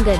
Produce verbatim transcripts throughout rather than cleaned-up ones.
आंगन।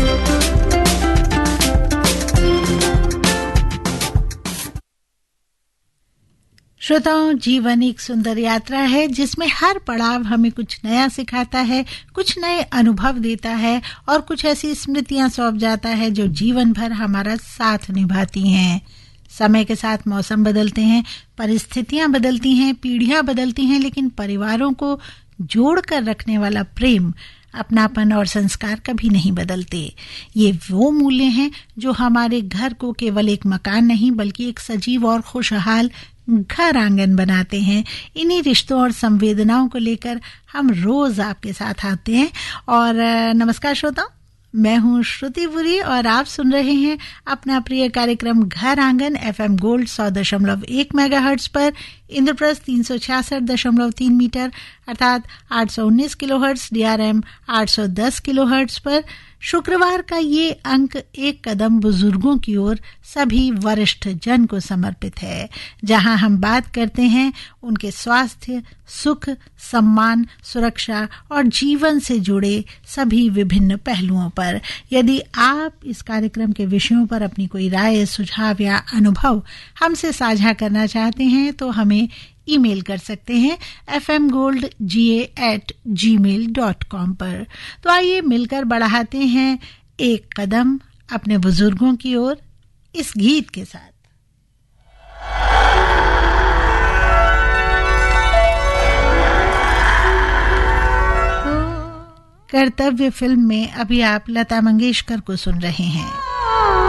श्रोताओं, जीवन एक सुंदर यात्रा है जिसमें हर पड़ाव हमें कुछ नया सिखाता है, कुछ नए अनुभव देता है और कुछ ऐसी स्मृतियां सौंप जाता है जो जीवन भर हमारा साथ निभाती हैं। समय के साथ मौसम बदलते हैं, परिस्थितियां बदलती हैं, पीढ़ियां बदलती हैं, लेकिन परिवारों को जोड़कर रखने वाला प्रेम, अपनापन और संस्कार कभी नहीं बदलते। ये वो मूल्य हैं जो हमारे घर को केवल एक मकान नहीं बल्कि एक सजीव और खुशहाल घर आंगन बनाते हैं। इन्हीं रिश्तों और संवेदनाओं को लेकर हम रोज आपके साथ आते हैं। और नमस्कार श्रोताओं, मैं हूं श्रुति पुरी और आप सुन रहे हैं अपना प्रिय कार्यक्रम घर आंगन एफएम गोल्ड सौ दशमलव एक मेगाहर्ट्ज पर, इंद्रप्रस्थ तीन सौ छियासठ दशमलव तीन मीटर अर्थात आठ सौ उन्नीस किलोहर्ट्ज, डीआरएम आठ सौ दस किलोहर्ट्ज पर। शुक्रवार का ये अंक एक कदम बुजुर्गों की ओर सभी वरिष्ठ जन को समर्पित है, जहां हम बात करते हैं उनके स्वास्थ्य, सुख, सम्मान, सुरक्षा और जीवन से जुड़े सभी विभिन्न पहलुओं पर। यदि आप इस कार्यक्रम के विषयों पर अपनी कोई राय, सुझाव या अनुभव हमसे साझा करना चाहते हैं तो हमें ईमेल कर सकते हैं एफ एम गोल्ड जी ए एट जी मेल डॉट कॉम पर। तो आइए मिलकर बढ़ाते हैं एक कदम अपने बुजुर्गों की ओर इस गीत के साथ। कर्तव्य फिल्म में अभी आप लता मंगेशकर को सुन रहे हैं।